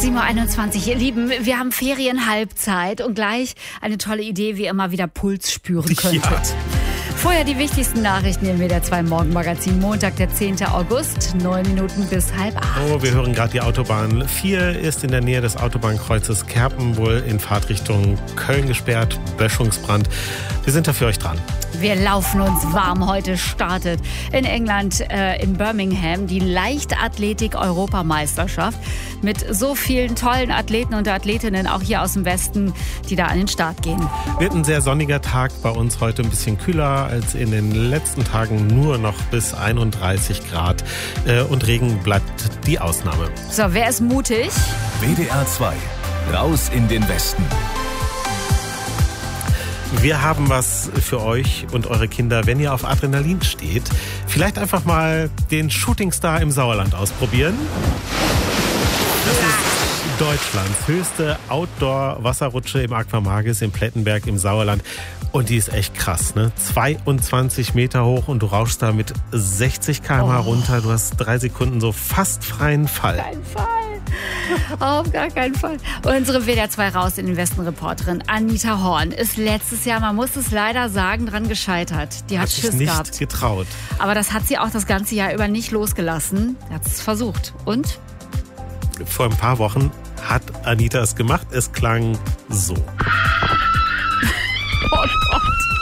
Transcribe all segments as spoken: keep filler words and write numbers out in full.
sieben Uhr einundzwanzig. Ihr Lieben, wir haben Ferienhalbzeit und gleich eine tolle Idee, wie ihr mal wieder Puls spüren könntet. Ja. Vorher die wichtigsten Nachrichten im W D R zwei Morgenmagazin. Montag, der zehnten August, neun Minuten bis halb acht. Oh, wir hören gerade die Autobahn. vier ist in der Nähe des Autobahnkreuzes Kerpen wohl in Fahrtrichtung Köln gesperrt. Böschungsbrand. Wir sind da für euch dran. Wir laufen uns warm. Heute startet in England, äh, in Birmingham, die Leichtathletik-Europameisterschaft mit so vielen tollen Athleten und Athletinnen, auch hier aus dem Westen, die da an den Start gehen. Wird ein sehr sonniger Tag, bei uns heute ein bisschen kühler als in den letzten Tagen, nur noch bis einunddreißig Grad. Äh, und Regen bleibt die Ausnahme. So, wer ist mutig? W D R zwei, raus in den Westen. Wir haben was für euch und eure Kinder, wenn ihr auf Adrenalin steht. Vielleicht einfach mal den Shootingstar im Sauerland ausprobieren. Das ist Deutschlands höchste Outdoor-Wasserrutsche im Aquamagis in Plettenberg im Sauerland. Und die ist echt krass, ne? zweiundzwanzig Meter hoch und du rauschst da mit sechzig Kilometer pro Stunde Oh. runter. Du hast drei Sekunden so fast freien Fall. Kein Fall. Auf gar keinen Fall. Unsere W D R zwei raus in den Westen Reporterin Anita Horn ist letztes Jahr, man muss es leider sagen, dran gescheitert. Die hat, Hat sich Schiss nicht gehabt. getraut. Aber das hat sie auch das ganze Jahr über nicht losgelassen. Sie hat es versucht. Und? Vor ein paar Wochen hat Anita es gemacht. Es klang so. Oh Gott.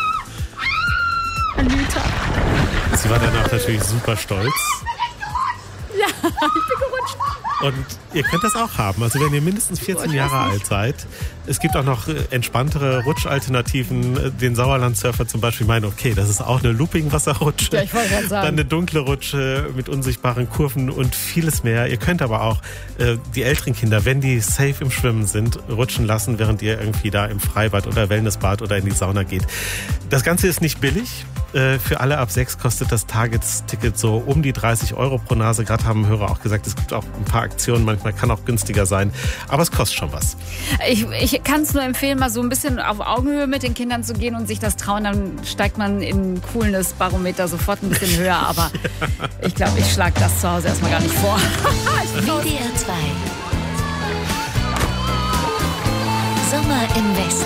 Anita. Sie war danach natürlich super stolz. Ja, ich bin gerutscht. Und ihr könnt das auch haben. Also wenn ihr mindestens vierzehn Jahre alt seid. Es gibt auch noch entspanntere Rutschalternativen. Den Sauerland-Surfer zum Beispiel meinen, okay, das ist auch eine Looping-Wasserrutsche. Ja, ich wollte gerade sagen. Dann eine dunkle Rutsche mit unsichtbaren Kurven und vieles mehr. Ihr könnt aber auch äh, die älteren Kinder, wenn die safe im Schwimmen sind, rutschen lassen, während ihr irgendwie da im Freibad oder Wellnessbad oder in die Sauna geht. Das Ganze ist nicht billig. Äh, für alle ab sechs kostet das Tagesticket so um die dreißig Euro pro Nase. Gerade haben Hörer auch gesagt, es gibt auch ein paar Aktionen. Manchmal kann auch günstiger sein. Aber es kostet schon was. Ich, ich kann es nur empfehlen, mal so ein bisschen auf Augenhöhe mit den Kindern zu gehen und sich das trauen. Dann steigt man im Coolness-Barometer sofort ein bisschen höher. Aber ich glaube, ich schlage das zu Hause erstmal gar nicht vor. W D R zwei. Sommer im Westen.